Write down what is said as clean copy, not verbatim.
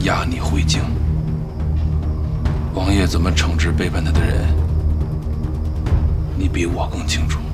押你回京。王爷怎么惩治背叛他的人，你比我更清楚。